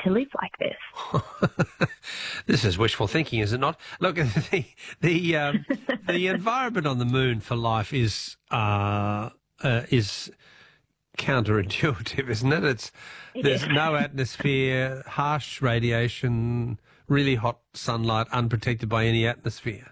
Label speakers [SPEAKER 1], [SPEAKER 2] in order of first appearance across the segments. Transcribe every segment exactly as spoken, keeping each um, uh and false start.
[SPEAKER 1] to live like this.
[SPEAKER 2] This is wishful thinking, is it not? Look, the the, um, the environment on the moon for life is uh, uh, is counterintuitive, isn't it? It's
[SPEAKER 1] It
[SPEAKER 2] there's
[SPEAKER 1] is.
[SPEAKER 2] no atmosphere, harsh radiation, really hot sunlight, unprotected by any atmosphere.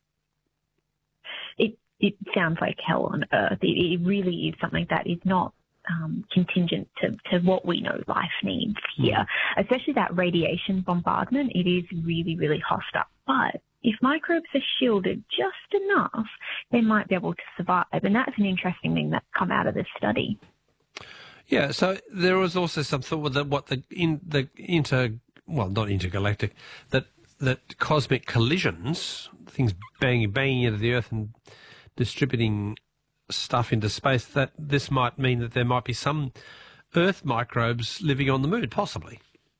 [SPEAKER 1] It it sounds like hell on earth. It, it really is something that is not um, contingent to, to what we know life needs here, mm. especially that radiation bombardment. It is really, really hostile. But if microbes are shielded just enough, they might be able to survive. And that's an interesting thing that's come out of this study.
[SPEAKER 2] Yeah, so there was also some thought that what the in the inter well not intergalactic that that cosmic collisions, things banging banging into the Earth and distributing stuff into space, that this might mean that there might be some Earth microbes living on the moon, possibly.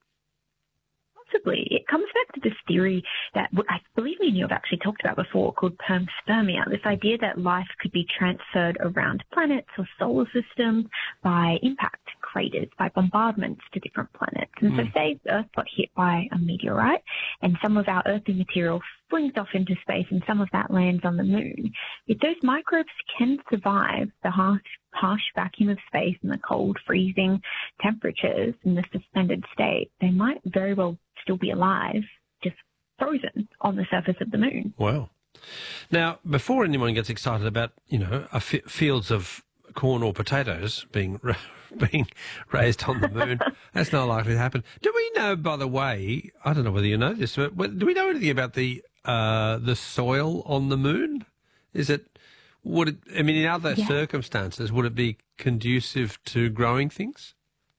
[SPEAKER 1] Possibly. It comes back to this theory that I believe me and you have actually talked about before, called permspermia, this idea that life could be transferred around planets or solar systems by impact craters, by bombardments to different planets. And mm. so say Earth got hit by a meteorite and some of our earthy material flings off into space and some of that lands on the moon. If those microbes can survive the harsh, harsh vacuum of space and the cold, freezing temperatures in the suspended state, they might very well still be alive, just frozen on the surface of the moon.
[SPEAKER 2] Wow. Now, before anyone gets excited about, you know, a f- fields of corn or potatoes being being raised on the moon, that's not likely to happen. Do we know, by the way, I don't know whether you know this, but do we know anything about the uh, the soil on the moon? Is it, would it, I mean, in other yeah. circumstances, would it be conducive to growing things?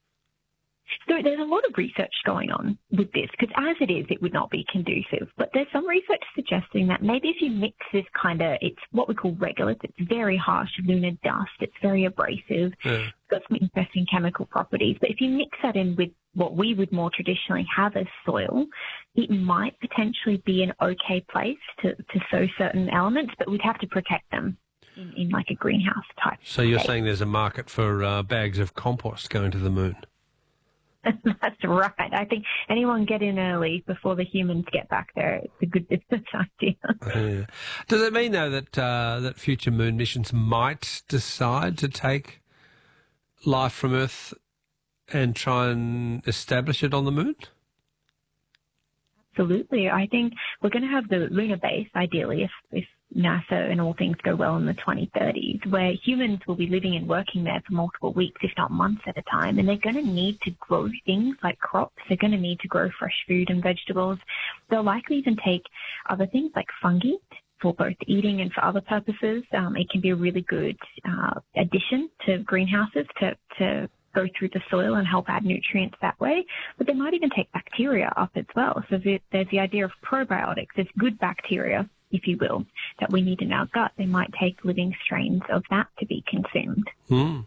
[SPEAKER 1] So there's a lot of research going on with this, because as it is, it would not be conducive. But there's some research suggesting that maybe if you mix this kind of, it's what we call regolith, it's very harsh lunar dust, it's very abrasive, yeah. it's got some interesting chemical properties. But if you mix that in with what we would more traditionally have as soil, it might potentially be an okay place to, to sow certain elements, but we'd have to protect them in, in like a greenhouse type.
[SPEAKER 2] So you're
[SPEAKER 1] state.
[SPEAKER 2] saying there's a market for uh, bags of compost going to the moon?
[SPEAKER 1] That's right. I think anyone get in early before the humans get back there. It's a good business idea.
[SPEAKER 2] Yeah. Does it mean, though, that uh, that future moon missions might decide to take life from Earth and try and establish it on the moon?
[SPEAKER 1] Absolutely. I think we're going to have the lunar base, ideally, if, if NASA and all things go well in the twenty thirties, where humans will be living and working there for multiple weeks, if not months at a time. And they're going to need to grow things like crops. They're going to need to grow fresh food and vegetables. They'll likely even take other things like fungi for both eating and for other purposes. Um, it can be a really good uh, addition to greenhouses to, to go through the soil and help add nutrients that way. But they might even take bacteria up as well. So there's the idea of probiotics. There's good bacteria, if you will, that we need in our gut. They might take living strains of that to be consumed.
[SPEAKER 2] Hmm.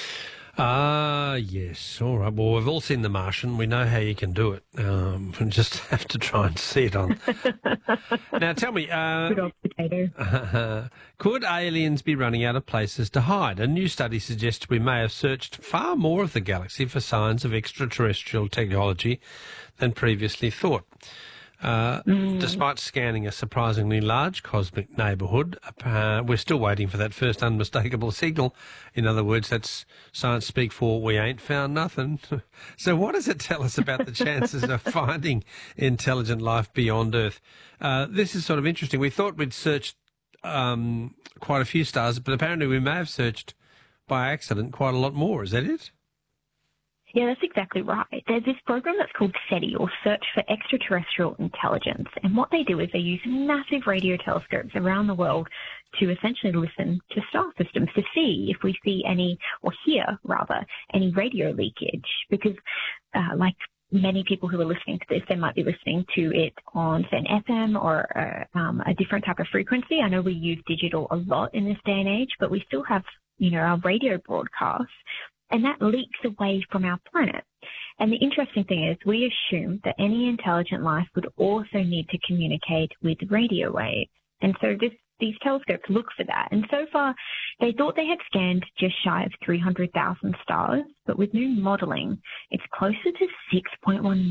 [SPEAKER 2] Ah, uh, yes. All right. Well, we've all seen The Martian. We know how you can do it. Um, we just have to try and see it on. Now, tell me, uh,
[SPEAKER 1] good old potato.
[SPEAKER 2] Uh, could aliens be running out of places to hide? A new study suggests we may have searched far more of the galaxy for signs of extraterrestrial technology than previously thought. Uh, mm. Despite scanning a surprisingly large cosmic neighbourhood, uh, we're still waiting for that first unmistakable signal. In other words, that's science speak for we ain't found nothing. So what does it tell us about the chances of finding intelligent life beyond Earth? Uh, this is sort of interesting. We thought we'd searched um, quite a few stars, but apparently we may have searched by accident quite a lot more. Is that it?
[SPEAKER 1] Yeah, that's exactly right. There's this program that's called SETI, or Search for Extraterrestrial Intelligence. And what they do is they use massive radio telescopes around the world to essentially listen to star systems to see if we see any, or hear rather, any radio leakage. Because uh, like many people who are listening to this, they might be listening to it on, say, an F M or uh, um, a different type of frequency. I know we use digital a lot in this day and age, but we still have, you know, our radio broadcasts. And that leaks away from our planet. And the interesting thing is we assume that any intelligent life would also need to communicate with radio waves. And so this, these telescopes look for that. And so far, they thought they had scanned just shy of three hundred thousand stars, but with new modelling, it's closer to six point one